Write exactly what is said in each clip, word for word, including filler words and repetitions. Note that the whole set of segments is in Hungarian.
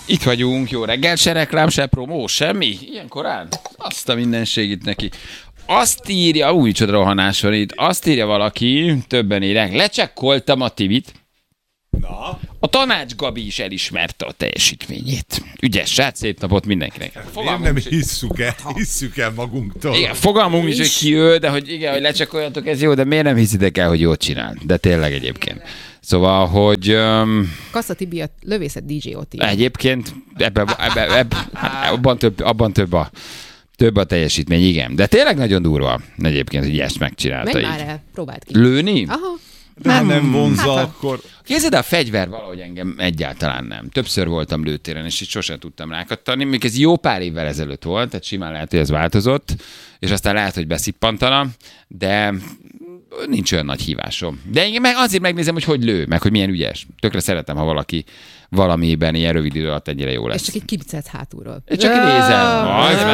Itt vagyunk, jó reggel, se reklám, se promó, semmi? Ilyen korán? Azt a mindenségit neki. Azt írja, új micsoda rohanás van itt, azt írja valaki, többen írják, lecsekkoltam a Tivit. Na? A Tanács Gabi is elismerte a teljesítményét. Ügyes srác, szép napot mindenkinek. Miért nem hisszük el, hisszük el magunktól? Igen, fogalmunk is, hogy ki ő, de hogy igen, hogy lecsekkoljatok, ez jó, de miért nem hiszitek el, hogy jót csinál? De tényleg egyébként. Szóval, hogy... Um, Kassa Tibi a lövészet dé dzsé o té. Egyébként ebben, ebben, ebben, abban, több, abban több a... Több a teljesítmény, igen. De tényleg nagyon durva egyébként, hogy ezt megcsinálta. Menj így. már el, próbáld ki. Lőni? Aha. De ha nem vonza, hát, akkor... Képzeld, a fegyver valahogy engem egyáltalán nem. Többször voltam lőtéren, és így sosem tudtam rákattani. Még ez jó pár évvel ezelőtt volt, tehát simán lehet, hogy ez változott, és aztán lehet, hogy beszippantana, de nincs olyan nagy hívásom. De én meg azért megnézem, hogy hogy lő, meg hogy milyen ügyes. Tökre szeretem, ha valaki valamiben ilyen rövid idő alatt ennyire jó lesz. És csak egy kibicelsz hátulról. Én csak nézem.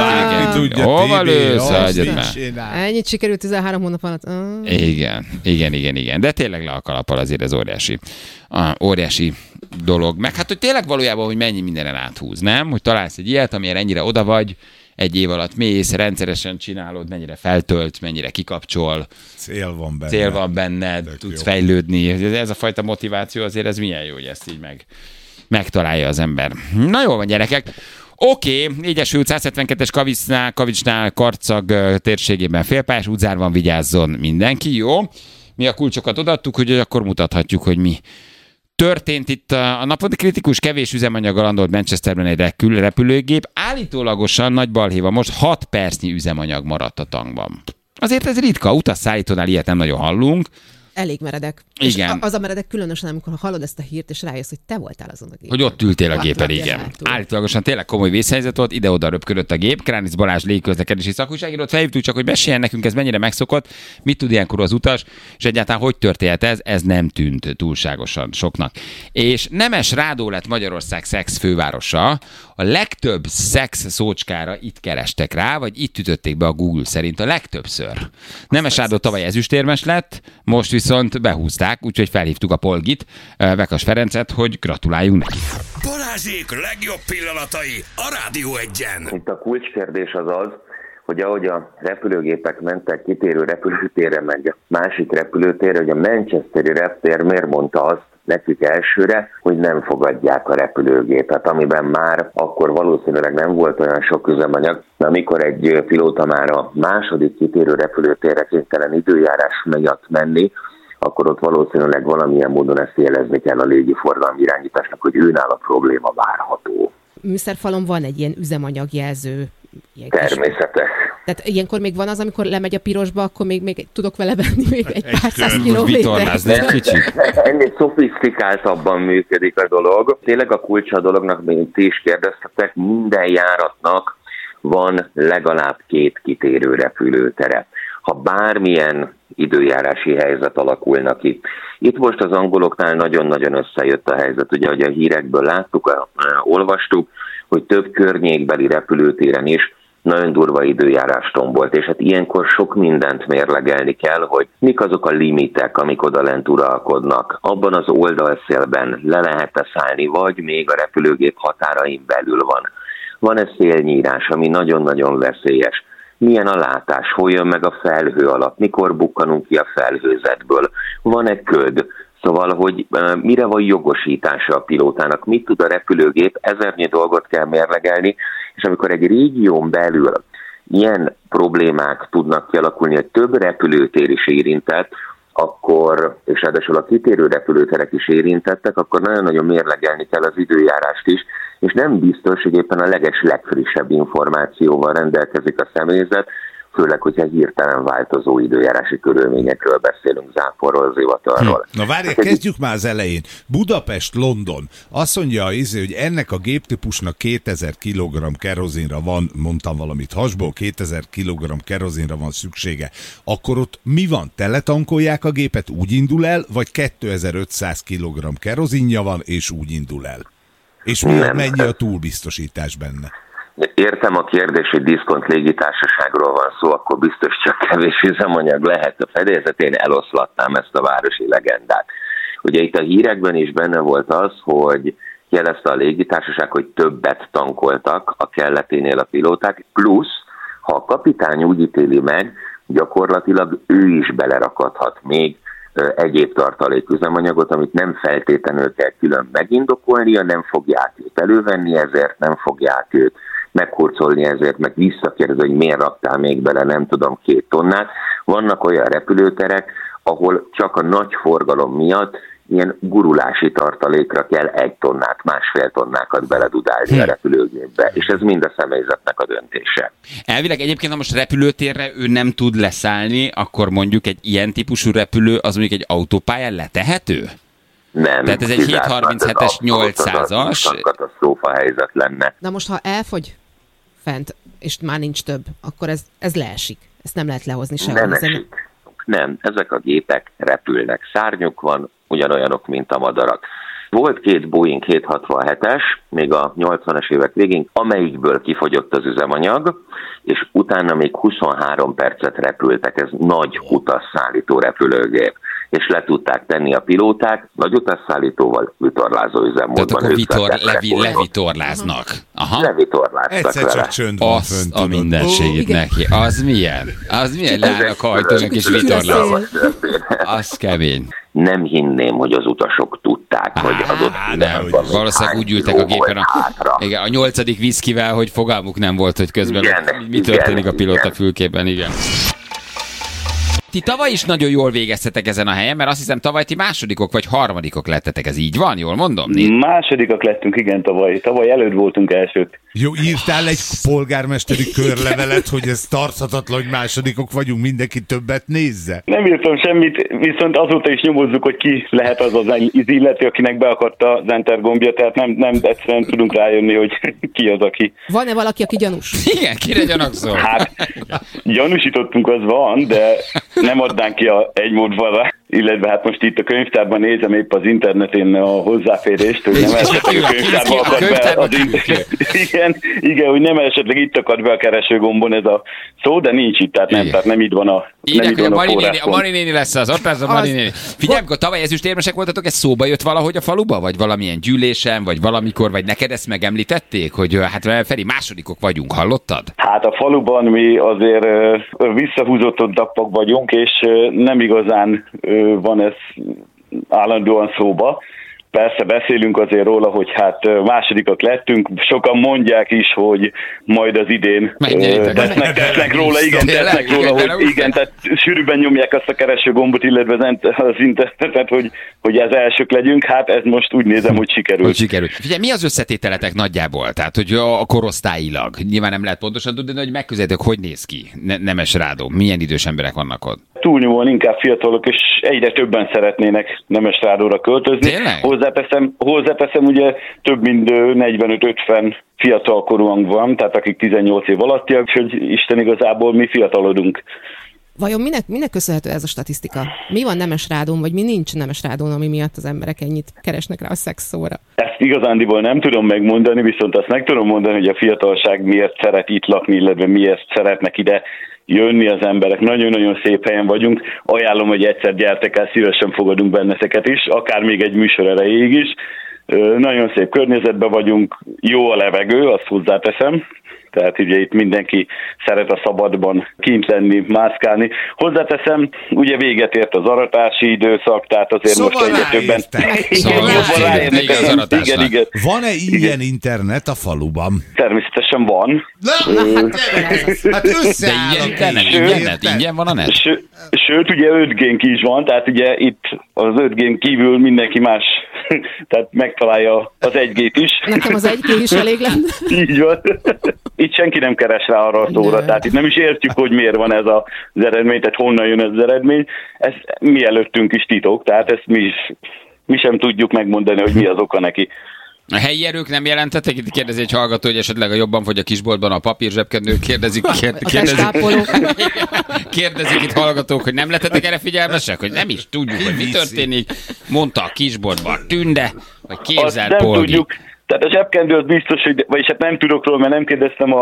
Hova lősz? Ennyit sikerült tizenhárom hónap alatt. Igen, igen, igen, igen. De tényleg le a kalappal azért ez óriási, ah, óriási dolog. Meg hát, hogy tényleg valójában, hogy mennyi mindenen áthúz, nem? Hogy találsz egy ilyet, amilyen ennyire oda vagy, egy év alatt mész, rendszeresen csinálod, mennyire feltölt, mennyire kikapcsol. Cél van benned. Cél van benned, Tök tudsz jó. fejlődni. Ez a fajta motiváció azért ez milyen jó, hogy ezt így meg, megtalálja az ember. Na jól van, gyerekek. Oké, okay, Égyesült százhetvenkettes Kavicsnál, Kavicsnál Karcag térségében félpályás útzár van, vigyázzon mindenki, jó? Mi a kulcsokat odaadtuk, hogy akkor mutathatjuk, hogy mi történt itt a napon. Kritikus, kevés üzemanyaggal landolt Manchesterben egy repülőgép. Állítólagosan nagy balhéva most hat percnyi üzemanyag maradt a tankban. Azért ez ritka, utasszállítónál ilyet nem nagyon hallunk. Elég meredek. Igen. És az a meredek különösen, amikor hallod ezt a hírt, és rájössz, hogy te voltál azon a gépen. Hogy ott ültél a gépen, igen. Állítólagosan tényleg komoly vészhelyzet volt, ide-oda röpködött a gép. Kránic Balázs légközlekedési szakújságírót felhívtuk, csak hogy meséljen nekünk, ez mennyire megszokott, mit tud ilyenkor az utas, és egyáltalán hogy történt ez, ez nem tűnt túlságosan soknak. És Nemes Rádó lett Magyarország szex fővárosa. A legtöbb szex szócskára itt kerestek rá, vagy itt ütötték be a Google szerint a legtöbbször. Nemes Rádó tavaly ezüstérmes lett, most viszont behúzták, úgyhogy felhívtuk a Polgit, Vekas Ferencet, hogy gratuláljunk neki. Balázsék legjobb pillanatai a Rádió Egyen. Itt a kulcskérdés az az, hogy ahogy a repülőgépek mentek kitérő repülőtérre, meg másik repülőtérre, hogy a manchesteri reptér miért mondta azt nekik elsőre, hogy nem fogadják a repülőgépet, amiben már akkor valószínűleg nem volt olyan sok üzemanyag, de amikor egy pilóta már a második kitérő repülőtérre kénytelen időjárás miatt menni, akkor ott valószínűleg valamilyen módon ezt jelezni kell a légiforgalmi irányításnak, hogy őnál a probléma várható. Műszerfalon van egy ilyen üzemanyagjelző. Ilyen Természetes. Tehát ilyenkor még van az, amikor lemegy a pirosba, akkor még, még tudok vele venni még egy, egy pár száz kilométert. Ennél szofisztikáltabban működik a dolog. Tényleg a kulcsa a dolognak, mint ti is kérdeztetek, minden járatnak van legalább két kitérő repülőtere. Ha bármilyen időjárási helyzet alakulna ki. Itt most az angoloknál nagyon-nagyon összejött a helyzet. Ugye, hogy a hírekből láttuk, olvastuk, hogy több környékbeli repülőtéren is nagyon durva időjárás tombolt, és hát ilyenkor sok mindent mérlegelni kell, hogy mik azok a limitek, amik oda lent uralkodnak. Abban az oldalszélben le lehet-e szállni, vagy még a repülőgép határain belül van. Van-e szélnyírás, ami nagyon-nagyon veszélyes? Milyen a látás, hol jön meg a felhő alatt, mikor bukkanunk ki a felhőzetből, van-e köd, szóval, hogy mire van jogosítása a pilótának, mit tud a repülőgép, ezernyi dolgot kell mérlegelni, és amikor egy régión belül ilyen problémák tudnak kialakulni, hogy több repülőtér is érintett, akkor, és ráadásul a kitérő repülőterek is érintettek, akkor nagyon-nagyon mérlegelni kell az időjárást is, és nem biztos, hogy éppen a leges legfrissebb információval rendelkezik a személyzet, főleg, hogyha hirtelen változó időjárási körülményekről beszélünk, záporról, zivatarról. Hm. Na várják, kezdjük már az elején. Budapest-London. Azt mondja, hogy ennek a géptípusnak kétezer kilogramm kerozinra van, mondtam valamit hasból, kétezer kilogramm kerozinra van szüksége. Akkor ott mi van? Teletankolják a gépet, úgy indul el, vagy kétezer-ötszáz kilogramm kerozinja van, és úgy indul el? És mi, mennyi a túlbiztosítás benne? Értem a kérdés, hogy diszkont légitársaságról van szó, akkor biztos csak kevés üzemanyag lehet a fedélzetén, eloszlatnám ezt a városi legendát. Ugye itt a hírekben is benne volt az, hogy jelezte a légitársaság, hogy többet tankoltak a kelleténél a pilóták, plusz, ha a kapitány úgy ítéli meg, gyakorlatilag ő is belerakadhat még egyéb tartaléküzemanyagot, amit nem feltétlenül kell külön megindokolnia, nem fogják őt elővenni ezért, nem fogják őt meghurcolni ezért, meg visszakérdezni, hogy miért raktál még bele, nem tudom, két tonnát. Vannak olyan repülőterek, ahol csak a nagy forgalom miatt ilyen gurulási tartalékra kell egy tonnát, másfél tonnákat beledudálni hm. a repülőgépbe, és ez mind a személyzetnek a döntése. Elvileg egyébként, ha most repülőtérre ő nem tud leszállni, akkor mondjuk egy ilyen típusú repülő az mondjuk egy autópályán letehető? Nem. Tehát ez egy hétszázharminchetes nyolcszázas. Katasztrófa helyzet lenne. Na most, ha elfogy fent, és már nincs több, akkor ez, ez leesik. Ezt nem lehet lehozni sehol. Nem esik. Nem, ezek a gépek repülnek. Szárnyuk van, ugyanolyanok, mint a madarak. Volt két Boeing hétszázhatvanhetes, még a nyolcvanas évek végén, amelyikből kifogyott az üzemanyag, és utána még huszonhárom percet repültek, ez nagy utasszállító repülőgép, és le tudták tenni a pilóták, nagy utasszállítóval vitorlázó üzemmódban. Tehát akkor vitor, levi, levitorláznak. Aha. Levitorláztak egyszer vele. csak csönd van Azt fönt, a mindenségét Ó, neki. Az milyen? Az milyen leállnak hajtónak és vitorláznak? Az kemény. Nem hinném, hogy az utasok tudták, Á, hogy adott pillanatban valószínűleg úgy ültek a gépen a, igen, a nyolcadik viszkivel, hogy fogalmuk nem volt, hogy közben igen, mi történik igen, a pilóta igen. fülkében, igen. Ti tavaly is nagyon jól végeztetek ezen a helyen, mert azt hiszem tavaly ti másodikok vagy harmadikok lettetek, ez így van? Jól mondom? Másodikak lettünk, igen, tavaly. Tavaly előtt voltunk elsők. Jó, írtál egy polgármesteri körlevelet, hogy ez tarthatatlan, hogy másodikok vagyunk, mindenki többet nézze? Nem írtam semmit, viszont azóta is nyomozzuk, hogy ki lehet az az illető, akinek beakadta az enter gombja, tehát nem, nem egyszerűen tudunk rájönni, hogy ki az, aki. Van-e valaki, aki gyanús? Igen, kire gyanakszol? Hát, gyanúsítottunk, az van, de nem adnánk ki a egymódvalra, illetve hát most itt a könyvtárban nézem épp az internetén a hozzáférést, hogy nem esetleg a könyvtárba akad be az internet. Igen, igen, hogy nem esetleg itt akad be a keresőgombon ez a szó, de nincs itt, tehát nem, tehát nem itt van a Írják, hogy a Mari, néni, a forráspont. Mari néni lesz az, ott lesz a Mari néni. Figyelj, amikor tavaly ezüstérmesek voltatok, ez szóba jött valahogy a faluba? Vagy valamilyen gyűlésen, vagy valamikor, vagy neked ezt megemlítették, hogy hát Feri, másodikok vagyunk, hallottad? Hát a faluban mi azért visszahúzottak vagyunk, és nem igazán van ez állandóan szóba. Persze beszélünk azért róla, hogy hát másodikak lettünk, sokan mondják is, hogy majd az idén tesznek, tesznek róla, igen, tesznek róla, hogy igen, tehát sűrűbben nyomják azt a keresőgombot, illetve az internetet, hogy, hogy ez elsők legyünk, hát ez most úgy nézem, hogy sikerült. Hogy sikerült. Figyelj, mi az összetételetek nagyjából? Tehát, hogy a korosztályilag, nyilván nem lehet pontosan tudni, de hogy megközelítek, hogy néz ki ne- Nemes Rádó, milyen idős emberek vannak ott? Túlnyomóan inkább fiatalok, és egyre többen szeretnének Nemes Rádóra költözni. Tényleg? Hozzáteszem, hozzáteszem, ugye több mint negyvenöt-ötven fiatalkorúan van, tehát akik tizennyolc év alattiak, úgyhogy Isten igazából mi fiatalodunk. Vajon minek, minek köszönhető ez a statisztika? Mi van Nemes Rádón, vagy mi nincs Nemes Rádón, ami miatt az emberek ennyit keresnek rá a szex szóra? Ezt igazándiból nem tudom megmondani, viszont azt meg tudom mondani, hogy a fiatalság miért szeret itt lakni, illetve miért szeretnek ide jönni az emberek. Nagyon-nagyon szép helyen vagyunk. Ajánlom, hogy egyszer gyertek el, szívesen fogadunk benneteket is, akár még egy műsor erejéig is. Nagyon szép környezetben vagyunk, jó a levegő, azt hozzáteszem. Tehát ugye itt mindenki szeret a szabadban kint lenni, mászkálni. Hozzáteszem, ugye véget ért az aratási időszak, tehát azért szóval most egyre többen... Szóval ráérnek az aratásnak. Igen, igen. Van-e ilyen igen. internet a faluban? Természetesen van. Na, hát, hát de ilyen internet, ingyen, ingyen van a net? Ső, sőt, ugye öt G-nk is van, tehát ugye itt az öt G-n kívül mindenki más, tehát megtalálja az egy G-t is. Nekem az egy G is elég lenne. Így van. Itt senki nem keres rá arra a szóra, tehát itt nem is értjük, hogy miért van ez az eredmény, tehát honnan jön ez az eredmény. Ez mi előttünk is titok, tehát ezt mi, is, mi sem tudjuk megmondani, hogy mi az oka neki. A helyi erők nem jelentettek? Itt kérdezi egy hallgató, hogy esetleg a jobban fogy a kisboltban a papír zsebkendő. Kérdezik, kérdezik, kérdezik, kérdezik itt hallgatók, hogy nem lettetek erre figyelmesek? Hogy nem is tudjuk, hogy mi történik. Mondta a kisboltban a Tünde, vagy képzeld Polgi. Tudjuk. Tehát a zsebkendő az biztos, hogy, vagyis hát nem tudok róla, mert nem kérdeztem a,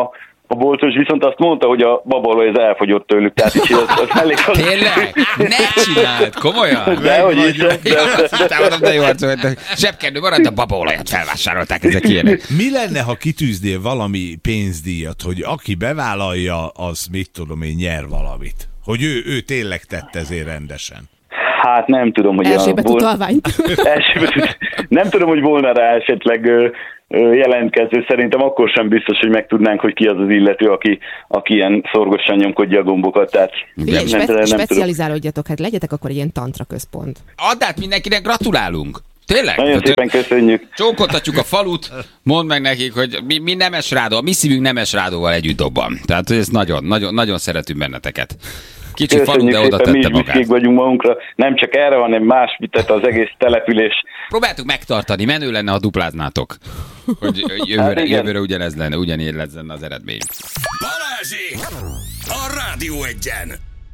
A boltos viszont azt mondta, hogy a babaolaj az elfogyott tőlük, tehát így az, az elég... Tényleg? Ne csináld, komolyan? De hogy is, de, de, de, de jó arcú, zsebkendő maradt, a babaolajat felvásárolták, ezek ilyenek. Mi lenne, ha kitűznél valami pénzdíjat, hogy aki bevállalja, az mit tudom én, nyer valamit? Hogy ő, ő tényleg tette ezért rendesen. Hát nem tudom, hogy... Elsőbetű utalványt. Nem tudom, hogy volna rá esetleg jelentkező. Szerintem akkor sem biztos, hogy megtudnánk, hogy ki az az illető, aki, aki ilyen szorgosan nyomkodja a gombokat. Tehát Figyelj, nem, spe- nem specializálódjatok, hát legyetek akkor egy ilyen tantra központ. Add át mindenkinek, gratulálunk! Tényleg? Nagyon szépen köszönjük. Csókoltatjuk a falut, mondd meg nekik, hogy mi, mi nemes rádó, mi szívünk nemes rádóval együtt dobban. Tehát ez nagyon, nagyon, nagyon szeretünk benneteket. Kicsi falu, de oda tette magát. Mi is vagyunk magunkra, nem csak erre, hanem más, tehát az egész település. Próbáltuk megtartani, menő lenne, ha dupláznátok. Hogy jövőre, hát jövőre ugyanez lenne, ugyanígy lenne az eredmény. Balázsék! A Rádió Egyen!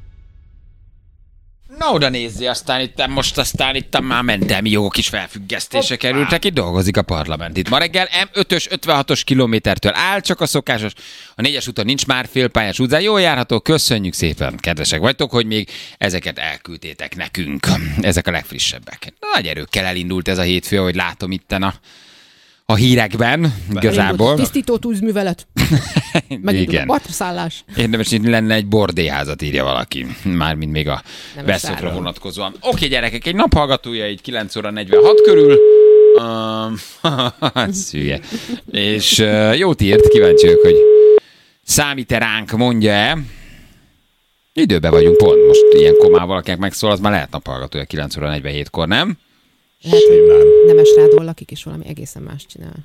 Na oda nézzi, aztán itt most aztán itt már mentelmi jogok is felfüggesztése kerültek, itt dolgozik a parlament. Itt ma reggel M ötös ötvenhatos kilométertől áll, csak a szokásos, a négyes úton nincs már félpályás utcán, jól járható, köszönjük szépen, kedvesek vagytok, hogy még ezeket elküldtétek nekünk. Ezek a legfrissebbek. Nagy erőkkel elindult ez a hétfő, ahogy látom itten a a hírekben, igazából. Tisztító tűzművelet. Megint igen. a batraszállás. Érdemes, hogy lenne egy bordéházat, írja valaki. Mármint még a Beszokra vonatkozóan. Oké, gyerekek, egy naphallgatója így kilenc óra negyvenhat körül. Uh, szülye. És uh, jót írt, kíváncsi vagyok, hogy számít-e ránk, mondja-e. Időben vagyunk pont. Most ilyen komával valakinek megszól, az már lehet naphallgatója kilenc óra negyvenhétkor, nem? Lehet, hogy Nemes Rádon lakik, és valami egészen más csinál.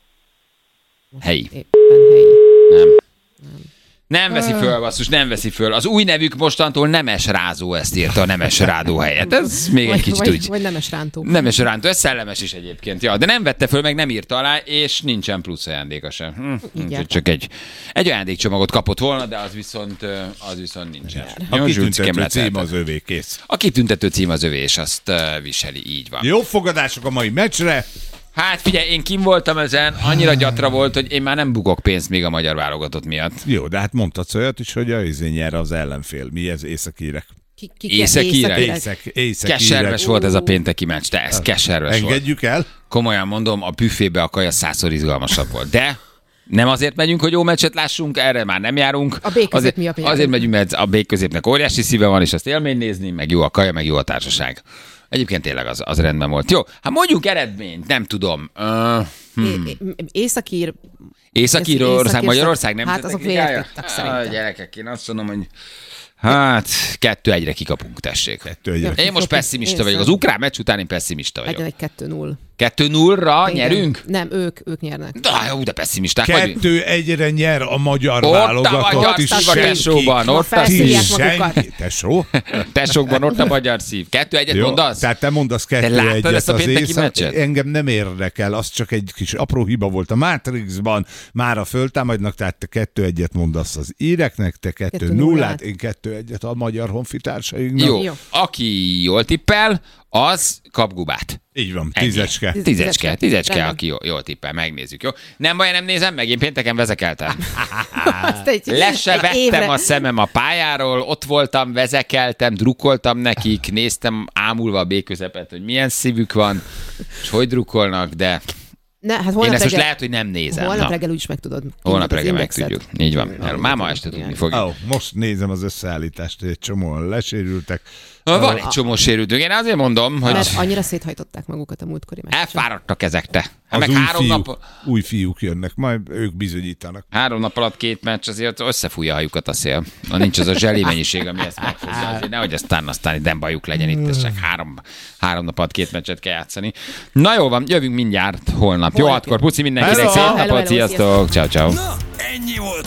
Most helyi. Éppen helyi. Nem. Nem. Nem veszi föl, basszus, nem veszi föl. Az új nevük mostantól Nemes Rázó, ezt írta a Nemes Rádó helyett. Ez még vagy, egy kicsit vagy, úgy. Vagy Nemes Rántó. Nemes Rántó, ez szellemes is egyébként. Ja, de nem vette föl, meg nem írta alá, és nincsen plusz ajándéka sem. Hm, csak egy, egy ajándékcsomagot kapott volna, de az viszont, az viszont nincsen. A kitüntető cím az övé, kész. A kitüntető cím az övé, és azt uh, viseli, így van. Jó fogadások a mai meccsre. Hát figyelj, én kim voltam ezen, annyira gyatra volt, hogy én már nem bukok pénzt még a magyar válogatott miatt. Jó, de hát mondtad olyat is, hogy a izé nyer az ellenfél. Mi ez, északírek? Ki, ki, Északírek? Észak, északírek. Keserves volt ez a pénteki meccs, te ez keserves volt. Engedjük el? Komolyan mondom, a büfébe a kaja százszor izgalmasabb volt. De nem azért megyünk, hogy jó meccset lássunk, erre már nem járunk. A B-közép azért, miatt azért megyünk, mert a B-középnek óriási szíve van, és azt élmény nézni, meg jó a kaja, meg jó a társaság. Egyébként tényleg az, az rendben volt. Jó, hát mondjuk eredményt, nem tudom. Uh, hmm. Északír... Észak-Írország, Magyarország nem. Hát azok vértettek szerintem. Gyerekek, én azt mondom, hogy hát kettő egyre kikapunk, tessék. Kettő egyre. Én most pessimista vagyok. Az ukrán meccs után én pessimista vagyok. Legyen egy kettő null. kettő nullra nyerünk? Nem, ők, ők nyernek. De jó, de pessimisták vagyunk. Kettő egyre nyer a magyar ott válogatott. A magyar szív a tesóban, ott a szív. Tesó? Tesókban ott a magyar szív. Kettő egyet jó, mondasz? Tehát te mondasz kettő egyet. Te láttad ezt a pénteki meccset? Engem nem érdekel, az csak egy kis apró hiba volt a Matrixban. Mára föltámadnak, tehát te kettő egyet mondasz az íreknek, te kettő nullát, én kettő egyet a magyar honfitársainknak. Jó. Jó, aki jól tippel, az kap gubát. Így van, tízecske. Tízecske, tízecske, tízecske aki jól, jól tippel, megnézzük, jó? Nem baj, nem nézem meg, én pénteken vezekeltem. Le se vettem a szemem a pályáról, ott voltam, vezekeltem, drukkoltam nekik, néztem ámulva a B-közepet, hogy milyen szívük van, és hogy drukkolnak, de... Ne, hát én ezt reggel, most lehet, hogy nem nézem. Holnap Na. reggel úgyis megtudod. Holnap reggel megtudjuk. Így van. No, már ma este tudni fogjuk. Oh, most nézem az összeállítást, egy csomóan lesérültek. Van oh. egy csomó sérültünk. Én azért mondom, hogy... Mert annyira széthajtották magukat a múltkori meccsen. Elfáradtak ezek te. Hát az meg új, három fiú, nap... új fiúk jönnek, majd ők bizonyítanak. Három nap alatt két meccs, azért összefújja a hajukat a szél. Na, nincs az a zseli mennyiség, ami ezt megfogja. Azért nehogy aztán, aztán nem bajuk legyen itt, és csak három, három nap alatt két meccset kell játszani. Na jó van, jövünk mindjárt holnap. Jó, akkor puci mindenkinek, szép napot, sziasztok, ciao, ciao. Na, ennyi volt